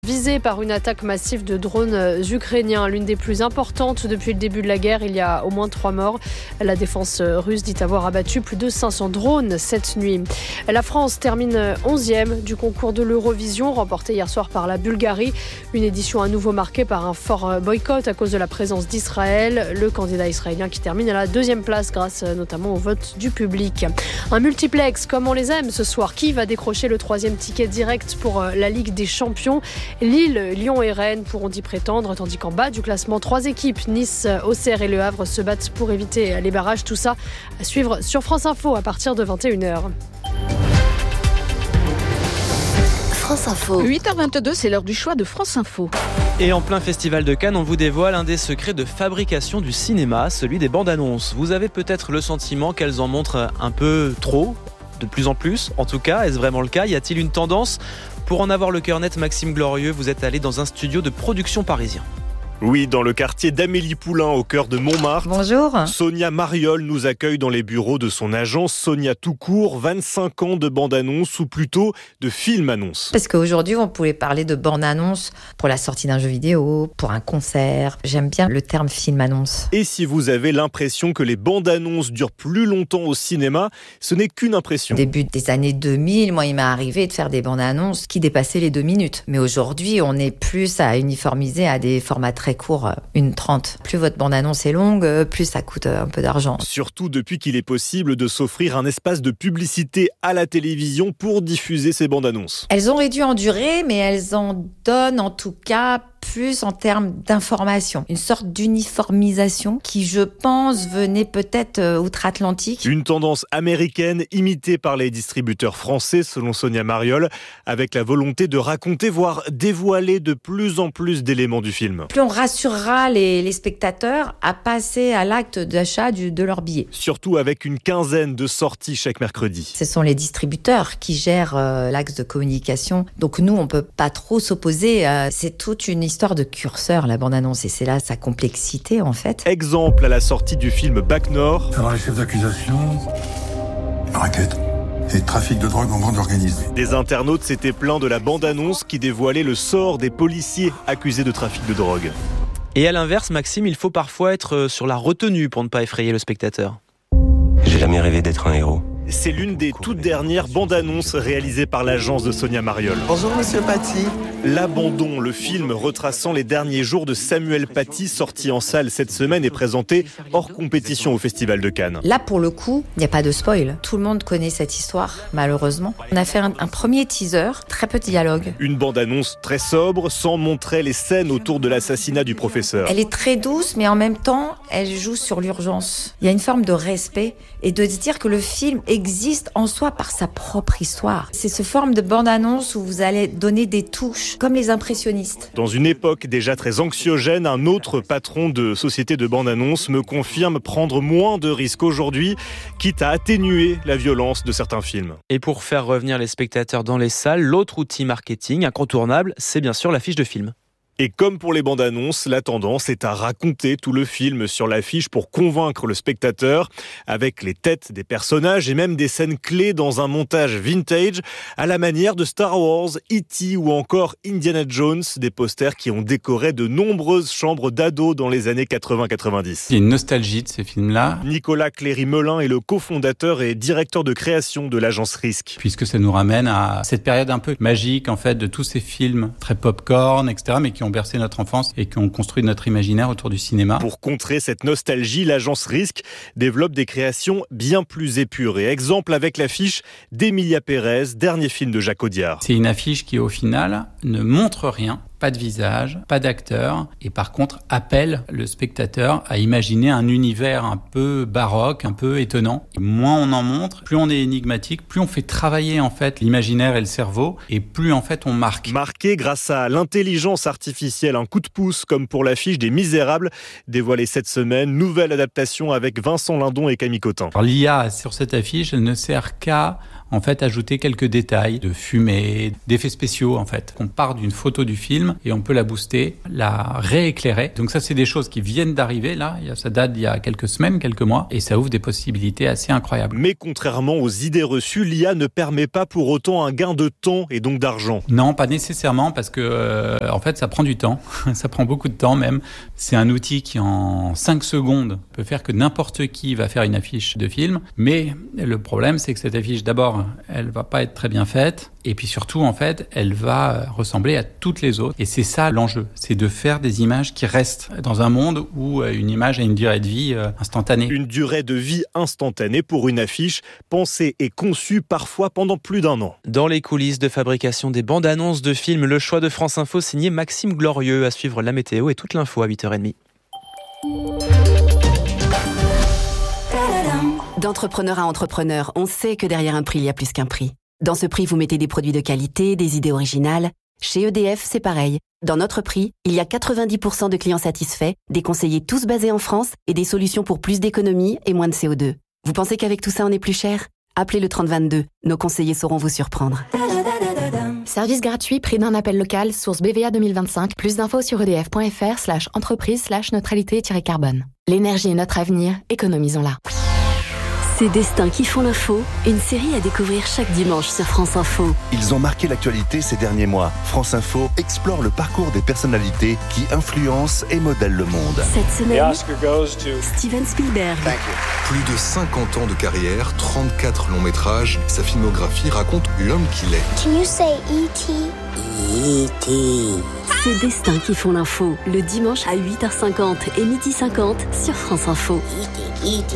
Visée par une attaque massive de drones ukrainiens, l'une des plus importantes depuis le début de la guerre. Il y a au moins 3 morts. La défense russe dit avoir abattu plus de 500 drones cette nuit. La France termine 11e du concours de l'Eurovision, remporté hier soir par la Bulgarie. Une édition à nouveau marquée par un fort boycott à cause de la présence d'Israël. Le candidat israélien qui termine à la 2e place grâce notamment au vote du public. Un multiplex comme on les aime ce soir. Qui va décrocher le 3e ticket direct pour la Ligue des Champions ? Lille, Lyon et Rennes pourront y prétendre, tandis qu'en bas du classement, 3 équipes, Nice, Auxerre et Le Havre, se battent pour éviter les barrages. Tout ça à suivre sur France Info à partir de 21h. France Info. 8h22, c'est l'heure du choix de France Info. Et en plein festival de Cannes, on vous dévoile un des secrets de fabrication du cinéma, celui des bandes annonces. Vous avez peut-être le sentiment qu'elles en montrent un peu trop, de plus en plus. En tout cas, est-ce vraiment le cas ? Y a-t-il une tendance ? Pour en avoir le cœur net, Maxime Glorieux, vous êtes allé dans un studio de production parisien. Oui, dans le quartier d'Amélie Poulain, au cœur de Montmartre. Bonjour. Sonia Mariol nous accueille dans les bureaux de son agence Sonia Toucourt, 25 ans de bande-annonce ou plutôt de film-annonce. Parce qu'aujourd'hui, on pouvait parler de bande-annonce pour la sortie d'un jeu vidéo, pour un concert. J'aime bien le terme film-annonce. Et si vous avez l'impression que les bandes-annonces durent plus longtemps au cinéma, ce n'est qu'une impression. Au début des années 2000, moi, il m'est arrivé de faire des bandes-annonces qui dépassaient les 2 minutes. Mais aujourd'hui, on est plus à uniformiser à des formats très court, 1h30. Plus votre bande-annonce est longue, plus ça coûte un peu d'argent. Surtout depuis qu'il est possible de s'offrir un espace de publicité à la télévision pour diffuser ces bandes-annonces. Elles ont réduit en durée, mais elles en donnent en tout cas plus en termes d'information. Une sorte d'uniformisation qui, je pense, venait peut-être outre-Atlantique. Une tendance américaine imitée par les distributeurs français, selon Sonia Mariol, avec la volonté de raconter, voire dévoiler de plus en plus d'éléments du film. Plus on rassurera les spectateurs à passer à l'acte d'achat de leur billet. Surtout avec une quinzaine de sorties chaque mercredi. Ce sont les distributeurs qui gèrent l'axe de communication. Donc nous, on peut pas trop s'opposer. C'est toute une histoire de curseur, la bande-annonce, et c'est là sa complexité en fait. Exemple à la sortie du film Bac Nord. Alors les chefs d'accusation, raquette et trafic de drogue en bande organisée. Des internautes s'étaient plaints de la bande-annonce qui dévoilait le sort des policiers accusés de trafic de drogue. Et à l'inverse, Maxime, il faut parfois être sur la retenue pour ne pas effrayer le spectateur. J'ai jamais rêvé d'être un héros. C'est l'une des toutes dernières bandes-annonces réalisées par l'agence de Sonia Mariol. Bonjour Monsieur Paty. L'Abandon, le film retraçant les derniers jours de Samuel Paty, sorti en salle cette semaine et présenté hors compétition au Festival de Cannes. Là, pour le coup, il n'y a pas de spoil. Tout le monde connaît cette histoire, malheureusement. On a fait un premier teaser, très peu de dialogue. Une bande-annonce très sobre, sans montrer les scènes autour de l'assassinat du professeur. Elle est très douce, mais en même temps, elle joue sur l'urgence. Il y a une forme de respect et de se dire que le film existe en soi par sa propre histoire. C'est ce forme de bande-annonce où vous allez donner des touches, comme les impressionnistes. Dans une époque déjà très anxiogène, un autre patron de société de bande-annonce me confirme prendre moins de risques aujourd'hui, quitte à atténuer la violence de certains films. Et pour faire revenir les spectateurs dans les salles, l'autre outil marketing incontournable, c'est bien sûr l'affiche de film. Et comme pour les bandes annonces, la tendance est à raconter tout le film sur l'affiche pour convaincre le spectateur, avec les têtes des personnages et même des scènes clés dans un montage vintage, à la manière de Star Wars, E.T. ou encore Indiana Jones, des posters qui ont décoré de nombreuses chambres d'ados dans les années 80-90. Il y a une nostalgie de ces films-là. Nicolas Cléry-Melin est le cofondateur et directeur de création de l'agence Risque. Puisque ça nous ramène à cette période un peu magique, en fait, de tous ces films très pop-corn, etc., mais qui ont bercé notre enfance et qui ont construit notre imaginaire autour du cinéma. Pour contrer cette nostalgie, l'agence Risque développe des créations bien plus épurées. Exemple avec l'affiche d'Emilia Pérez, dernier film de Jacques Audiard. C'est une affiche qui, au final, ne montre rien. Pas de visage, pas d'acteur, et par contre appelle le spectateur à imaginer un univers un peu baroque, un peu étonnant. Et moins on en montre, plus on est énigmatique, plus on fait travailler en fait l'imaginaire et le cerveau, et plus en fait on marque. Marqué grâce à l'intelligence artificielle, un coup de pouce comme pour l'affiche des Misérables, dévoilée cette semaine, nouvelle adaptation avec Vincent Lindon et Camille Cotin. Alors, l'IA sur cette affiche, elle ne sert qu'à en fait ajouter quelques détails de fumée, d'effets spéciaux en fait. On part d'une photo du film et on peut la booster, la rééclairer. Donc ça c'est des choses qui viennent d'arriver là, ça date d'il y a quelques semaines, quelques mois et ça ouvre des possibilités assez incroyables. Mais contrairement aux idées reçues, l'IA ne permet pas pour autant un gain de temps et donc d'argent. Non, pas nécessairement parce que en fait ça prend du temps, ça prend beaucoup de temps même. C'est un outil qui en 5 secondes peut faire que n'importe qui va faire une affiche de film, mais le problème c'est que cette affiche d'abord, elle va pas être très bien faite et puis surtout en fait, elle va ressembler à toutes les autres et c'est ça l'enjeu, c'est de faire des images qui restent dans un monde où une image a une durée de vie instantanée. Une durée de vie instantanée pour une affiche pensée et conçue parfois pendant plus d'1 an. Dans les coulisses de fabrication des bandes annonces de films, le choix de France Info signé Maxime Glorieux. À suivre la météo et toute l'info à 8h30. D'entrepreneur à entrepreneur, on sait que derrière un prix, il y a plus qu'un prix. Dans ce prix, vous mettez des produits de qualité, des idées originales. Chez EDF, c'est pareil. Dans notre prix, il y a 90% de clients satisfaits, des conseillers tous basés en France et des solutions pour plus d'économies et moins de CO2. Vous pensez qu'avec tout ça, on est plus cher ? Appelez le 3022. Nos conseillers sauront vous surprendre. Service gratuit, prix d'un appel local, source BVA 2025. Plus d'infos sur edf.fr/entreprise/neutralité-carbone. L'énergie est notre avenir, économisons-la. Ces destins qui font l'info, une série à découvrir chaque dimanche sur France Info. Ils ont marqué l'actualité ces derniers mois. France Info explore le parcours des personnalités qui influencent et modèlent le monde. Cette semaine, Steven Spielberg. Plus de 50 ans de carrière, 34 longs métrages, sa filmographie raconte l'homme qu'il est. Can you say E.T.? E.T. Ces destins qui font l'info, le dimanche à 8h50 et 12h50 sur France Info. E.T.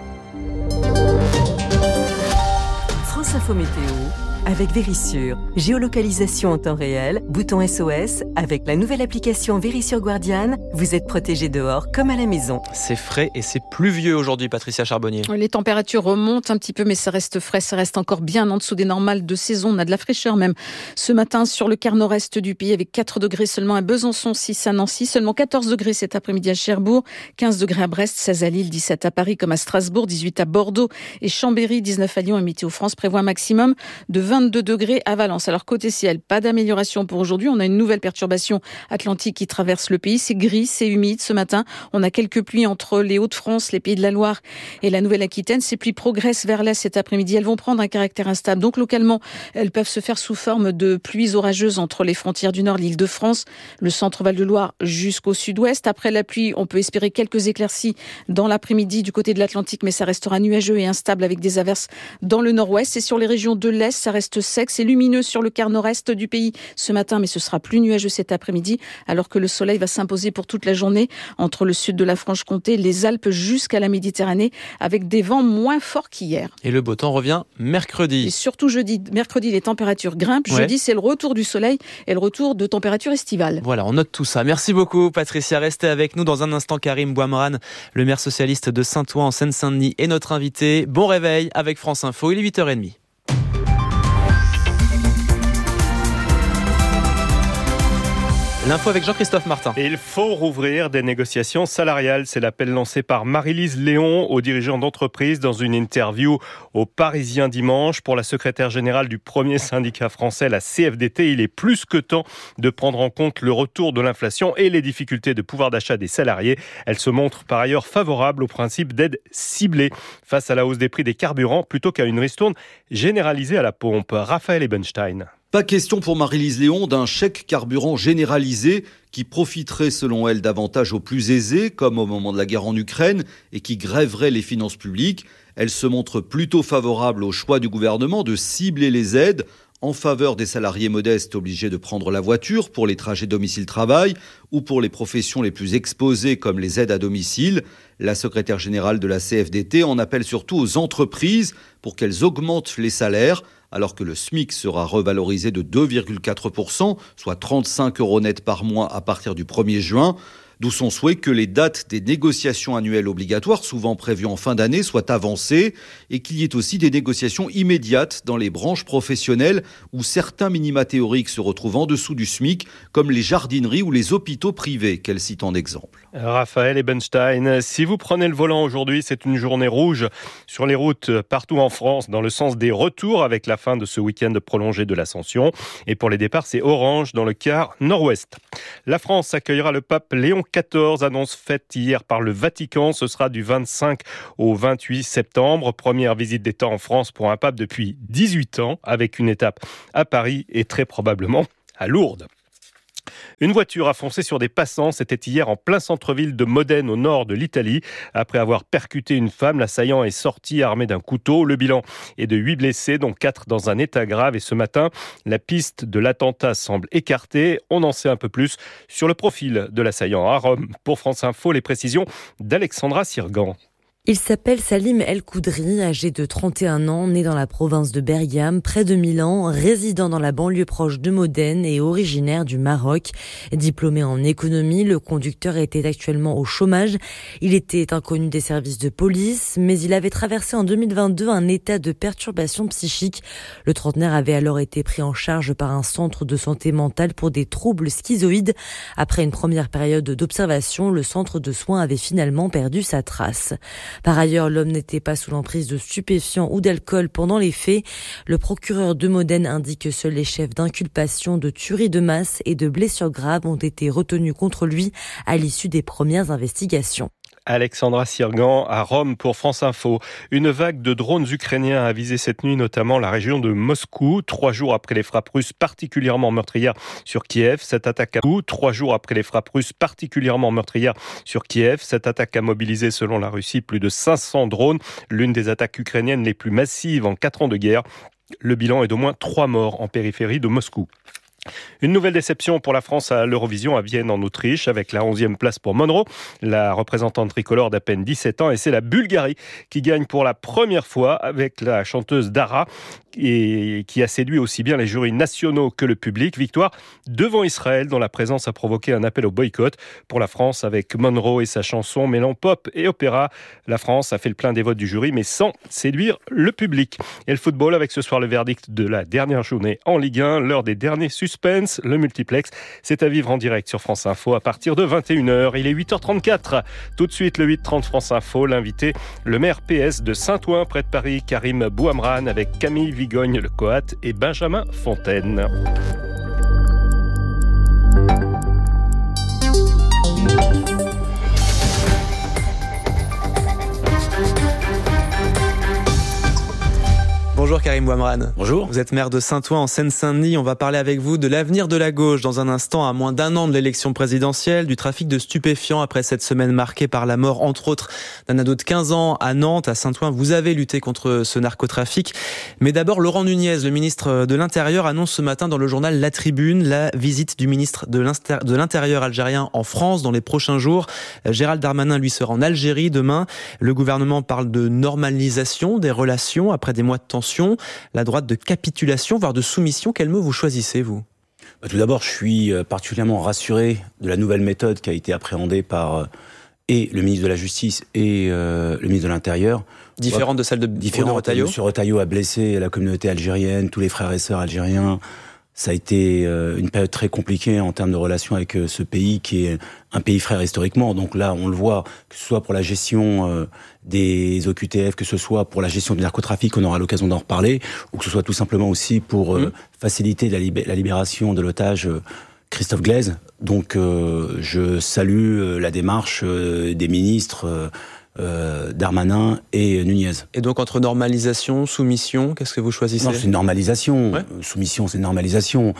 France Info Météo avec Vérissure. Géolocalisation en temps réel, bouton SOS. Avec la nouvelle application Vérissure Guardian, vous êtes protégé dehors comme à la maison. C'est frais et c'est pluvieux aujourd'hui, Patricia Charbonnier. Les températures remontent un petit peu, mais ça reste frais, ça reste encore bien en dessous des normales de saison. On a de la fraîcheur même ce matin sur le quart nord-est du pays, avec 4 degrés seulement à Besançon, 6 à Nancy, seulement 14 degrés cet après-midi à Cherbourg, 15 degrés à Brest, 16 à Lille, 17 à Paris comme à Strasbourg, 18 à Bordeaux et Chambéry, 19 à Lyon. Et Météo France prévoit un maximum de 22 degrés à Valence. Alors côté ciel, pas d'amélioration pour aujourd'hui. On a une nouvelle perturbation atlantique qui traverse le pays. C'est gris, c'est humide ce matin. On a quelques pluies entre les Hauts-de-France, les Pays de la Loire et la Nouvelle-Aquitaine. Ces pluies progressent vers l'est cet après-midi. Elles vont prendre un caractère instable. Donc localement, elles peuvent se faire sous forme de pluies orageuses entre les frontières du Nord, l'Île-de-France, le centre Val-de-Loire jusqu'au sud-ouest. Après la pluie, on peut espérer quelques éclaircies dans l'après-midi du côté de l'Atlantique, mais ça restera nuageux et instable avec des averses dans le nord-ouest. Et sur les régions de l'est, ça reste sec. C'est lumineux sur le quart nord-est du pays ce matin, mais ce sera plus nuageux cet après-midi, alors que le soleil va s'imposer pour toute la journée entre le sud de la Franche-Comté, les Alpes jusqu'à la Méditerranée, avec des vents moins forts qu'hier. Et le beau temps revient mercredi. Et surtout jeudi. Mercredi, les températures grimpent. Ouais. Jeudi, c'est le retour du soleil et le retour de températures estivales. Voilà, on note tout ça. Merci beaucoup, Patricia. Restez avec nous dans un instant. Karim Bouamran, le maire socialiste de Saint-Ouen en Seine-Saint-Denis, est notre invité. Bon réveil avec France Info. Il est 8h30. L'info avec Jean-Christophe Martin. Et il faut rouvrir des négociations salariales. C'est l'appel lancé par Marie-Lise Léon aux dirigeants d'entreprise dans une interview au Parisien dimanche. Pour la secrétaire générale du premier syndicat français, la CFDT, il est plus que temps de prendre en compte le retour de l'inflation et les difficultés de pouvoir d'achat des salariés. Elle se montre par ailleurs favorable au principe d'aide ciblée face à la hausse des prix des carburants plutôt qu'à une ristourne généralisée à la pompe. Raphaël Ebenstein. Pas question pour Marie-Lise Léon d'un chèque carburant généralisé qui profiterait selon elle davantage aux plus aisés, comme au moment de la guerre en Ukraine, et qui grèverait les finances publiques. Elle se montre plutôt favorable au choix du gouvernement de cibler les aides en faveur des salariés modestes obligés de prendre la voiture pour les trajets domicile-travail ou pour les professions les plus exposées comme les aides à domicile. La secrétaire générale de la CFDT en appelle surtout aux entreprises pour qu'elles augmentent les salaires, alors que le SMIC sera revalorisé de 2,4%, soit 35 € net par mois à partir du 1er juin. D'où son souhait que les dates des négociations annuelles obligatoires, souvent prévues en fin d'année, soient avancées et qu'il y ait aussi des négociations immédiates dans les branches professionnelles où certains minima théoriques se retrouvent en dessous du SMIC, comme les jardineries ou les hôpitaux privés, qu'elle cite en exemple. Raphaël Ebenstein, si vous prenez le volant aujourd'hui, c'est une journée rouge sur les routes partout en France, dans le sens des retours avec la fin de ce week-end prolongé de l'Ascension. Et pour les départs, c'est orange dans le quart nord-ouest. La France accueillera le pape Léon XIV, annonce faite hier par le Vatican. Ce sera du 25 au 28 septembre. Première visite d'État en France pour un pape depuis 18 ans, avec une étape à Paris et très probablement à Lourdes. Une voiture a foncé sur des passants. C'était hier en plein centre-ville de Modène, au nord de l'Italie. Après avoir percuté une femme, l'assaillant est sorti armé d'un couteau. Le bilan est de 8 blessés, dont 4 dans un état grave. Et ce matin, la piste de l'attentat semble écartée. On en sait un peu plus sur le profil de l'assaillant à Rome. Pour France Info, les précisions d'Alexandra Sirgan. Il s'appelle Salim El Koudri, âgé de 31 ans, né dans la province de Bergame, près de Milan, résident dans la banlieue proche de Modène et originaire du Maroc. Diplômé en économie, le conducteur était actuellement au chômage. Il était inconnu des services de police, mais il avait traversé en 2022 un état de perturbation psychique. Le trentenaire avait alors été pris en charge par un centre de santé mentale pour des troubles schizoïdes. Après une première période d'observation, le centre de soins avait finalement perdu sa trace. Par ailleurs, l'homme n'était pas sous l'emprise de stupéfiants ou d'alcool pendant les faits. Le procureur de Modène indique que seuls les chefs d'inculpation de tuerie de masse et de blessures graves ont été retenus contre lui à l'issue des premières investigations. Alexandra Sirgan à Rome pour France Info. Une vague de drones ukrainiens a visé cette nuit notamment la région de Moscou, 3 jours après les frappes russes particulièrement meurtrières sur Kiev. Cette attaque a mobilisé selon la Russie plus de 500 drones, l'une des attaques ukrainiennes les plus massives en 4 ans de guerre. Le bilan est d'au moins 3 morts en périphérie de Moscou. Une nouvelle déception pour la France à l'Eurovision à Vienne en Autriche avec la 11e place pour Monroe, la représentante tricolore d'à peine 17 ans, et c'est la Bulgarie qui gagne pour la première fois avec la chanteuse Dara et qui a séduit aussi bien les jurys nationaux que le public. Victoire devant Israël dont la présence a provoqué un appel au boycott. Pour la France, avec Monroe et sa chanson mêlant pop et opéra, la France a fait le plein des votes du jury mais sans séduire le public. Et le football avec ce soir le verdict de la dernière journée en Ligue 1, l'heure des derniers suspense, le multiplex. C'est à vivre en direct sur France Info à partir de 21h. Il est 8h34. Tout de suite, le 8h30 France Info. L'invité, le maire PS de Saint-Ouen, près de Paris, Karim Bouhamran, avec Camille Vigogne-Le-Coat et Benjamin Fontaine. Bonjour Karim Bouhamran. Bonjour. Vous êtes maire de Saint-Ouen en Seine-Saint-Denis. On va parler avec vous de l'avenir de la gauche dans un instant, à moins d'1 an de l'élection présidentielle, du trafic de stupéfiants après cette semaine marquée par la mort, entre autres, d'un ado de 15 ans à Nantes. À Saint-Ouen, vous avez lutté contre ce narcotrafic. Mais d'abord, Laurent Nunez, le ministre de l'Intérieur, annonce ce matin dans le journal La Tribune la visite du ministre de l'Intérieur algérien en France dans les prochains jours. Gérald Darmanin, lui, sera en Algérie demain. Le gouvernement parle de normalisation des relations après des mois de tension. La droite de capitulation, voire de soumission. Quel mot vous choisissez, vous ? Tout d'abord, je suis particulièrement rassuré de la nouvelle méthode qui a été appréhendée par et le ministre de la Justice et le ministre de l'Intérieur. Différente de celle de Bruno Retailleau. M. Retailleau a blessé la communauté algérienne, tous les frères et sœurs algériens. Ça a été une période très compliquée en termes de relations avec ce pays qui est un pays frère historiquement. Donc là, on le voit, que ce soit pour la gestion des OQTF, que ce soit pour la gestion du narcotrafic, on aura l'occasion d'en reparler, ou que ce soit tout simplement aussi pour faciliter la libération de l'otage Christophe Glaise. Donc je salue la démarche des ministres Darmanin et Nunez. Et donc entre normalisation, soumission, qu'est-ce que vous choisissez ? Non, c'est une normalisation. Ouais. Soumission, c'est une normalisation.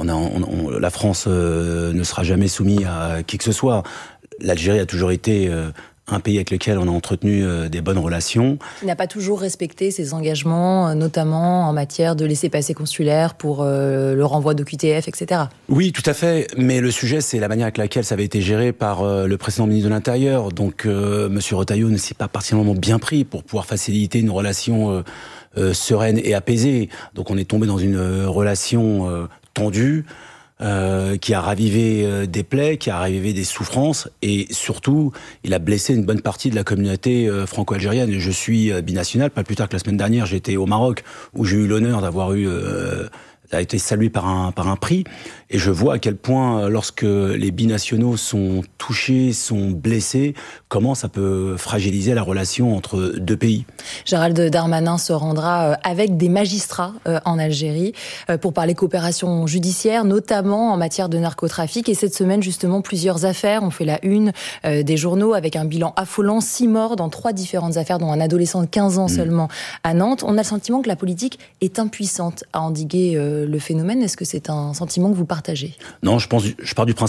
La France ne sera jamais soumise à qui que ce soit. L'Algérie a toujours été un pays avec lequel on a entretenu des bonnes relations. Il n'a pas toujours respecté ses engagements, notamment en matière de laissez-passer consulaire pour le renvoi d'OQTF, etc. Oui, tout à fait. Mais le sujet, c'est la manière avec laquelle ça avait été géré par le précédent ministre de l'Intérieur. Donc, M. Retailleau ne s'est pas particulièrement bien pris pour pouvoir faciliter une relation sereine et apaisée. Donc, on est tombé dans une relation tendue. qui a ravivé des plaies, qui a ravivé des souffrances, et surtout, il a blessé une bonne partie de la communauté franco-algérienne. Je suis binational, pas plus tard que la semaine dernière, j'étais au Maroc, où j'ai eu l'honneur d'avoir a été salué par un prix, et je vois à quel point, lorsque les binationaux sont touchés, sont blessés, comment ça peut fragiliser la relation entre deux pays. Gérald Darmanin se rendra avec des magistrats en Algérie pour parler coopération judiciaire, notamment en matière de narcotrafic. Et cette semaine, justement, plusieurs affaires ont fait la une des journaux, avec un bilan affolant, 6 morts dans 3 différentes affaires, dont un adolescent de 15 ans seulement à Nantes. On a le sentiment que la politique est impuissante à endiguer le phénomène. Est-ce que c'est un sentiment que vous partagez ? Non, je pars du principe